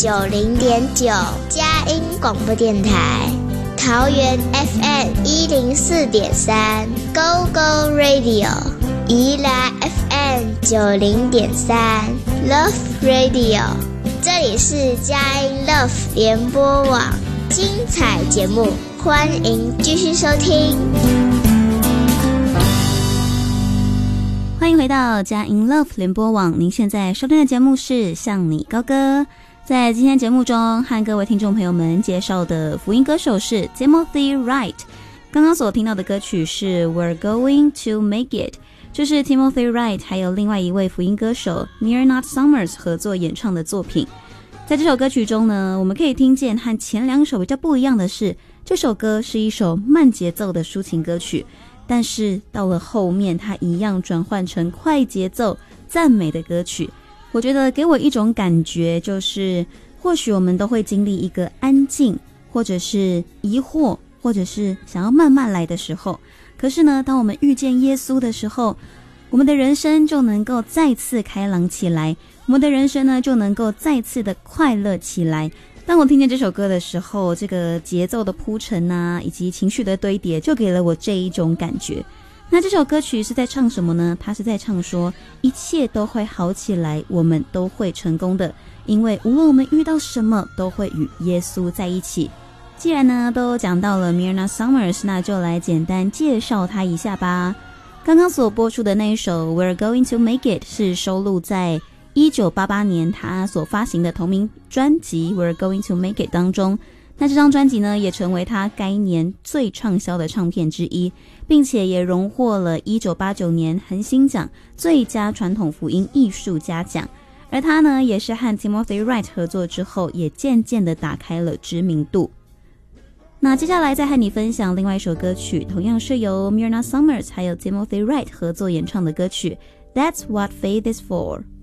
90.9佳音广播电台，桃园 FM 104.3 Go Go Radio， 宜兰 FM 90.3 Love Radio， 这里是佳音 Love 联播网，精彩节目，欢迎继续收听。 欢迎回到佳音 Love 联播网，您现在收听的节目是向你高歌。在今天节目中和各位听众朋友们介绍的福音歌手是 Timothy Wright， 刚刚所听到的歌曲是 We're Going to Make It， 这是 Timothy Wright 还有另外一位福音歌手 Myrna Summers 合作演唱的作品。在这首歌曲中呢，我们可以听见和前两首比较不一样的是，这首歌是一首慢节奏的抒情歌曲，但是到了后面它一样转换成快节奏赞美的歌曲。我觉得给我一种感觉，就是或许我们都会经历一个安静或者是疑惑或者是想要慢慢来的时候，可是呢当我们遇见耶稣的时候，我们的人生就能够再次开朗起来，我们的人生呢就能够再次的快乐起来。当我听见这首歌的时候，这个节奏的铺陈啊，以及情绪的堆叠，就给了我这一种感觉。那这首歌曲是在唱什么呢？它是在唱说一切都会好起来，我们都会成功的，因为无论我们遇到什么都会与耶稣在一起。既然呢都讲到了 Myrna Summers， 那就来简单介绍她一下吧。刚刚所播出的那一首 We're Going to Make It 是收录在1988年他所发行的同名专辑 We're Going to Make It 当中。那这张专辑呢也成为他该年最畅销的唱片之一，并且也荣获了1989年恒星奖最佳传统福音艺术家奖。而他呢也是和 Timothy Wright 合作之后，也渐渐的打开了知名度。那接下来再和你分享另外一首歌曲，同样是由 Myrna Summers 还有 Timothy Wright 合作演唱的歌曲 That's What Faith Is For。